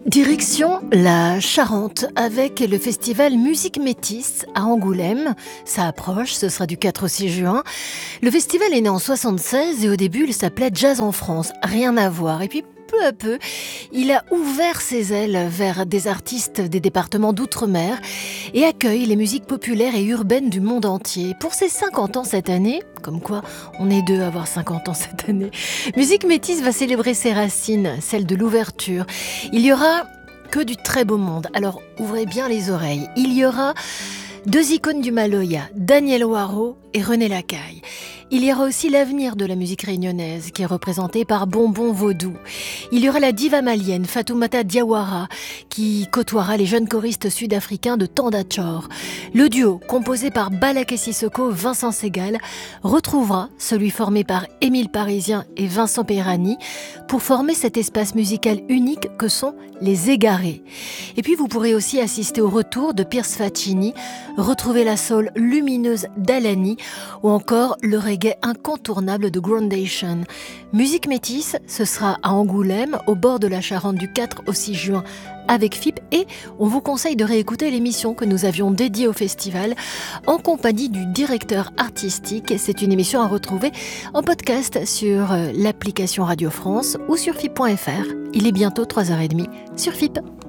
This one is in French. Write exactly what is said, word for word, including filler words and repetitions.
Direction la Charente avec le festival Musique Métis à Angoulême. Ça approche, ce sera du quatre au six juin. Le festival est né en soixante-seize et au début il s'appelait Jazz en France, rien à voir. Et puis peu à peu, il a ouvert ses ailes vers des artistes des départements d'outre-mer et accueille les musiques populaires et urbaines du monde entier. Pour ses cinquante ans cette année, comme quoi on est deux à avoir cinquante ans cette année, Musique Métis va célébrer ses racines, celles de l'ouverture. Il y aura que du très beau monde, alors ouvrez bien les oreilles. Il y aura deux icônes du Maloya, Daniel Waro et René Lacaille. Il y aura aussi l'avenir de la musique réunionnaise qui est représenté par Bonbon Vaudou. Il y aura la diva malienne Fatoumata Diawara qui côtoiera les jeunes choristes sud-africains de Tanda Chor. Le duo composé par Balaké Sissoko, Vincent Segal retrouvera celui formé par Émile Parisien et Vincent Peyrani pour former cet espace musical unique que sont les Égarés. Et puis vous pourrez aussi assister au retour de Pierce Faccini, retrouver la soul lumineuse d'Alani ou encore le reggae incontournable de Groundation. Musique Métis, ce sera à Angoulême, au bord de la Charente du quatre au six juin avec F I P, et on vous conseille de réécouter l'émission que nous avions dédiée au festival en compagnie du directeur artistique. C'est une émission à retrouver en podcast sur l'application Radio France ou sur F I P point F R. Il est bientôt trois heures trente sur F I P.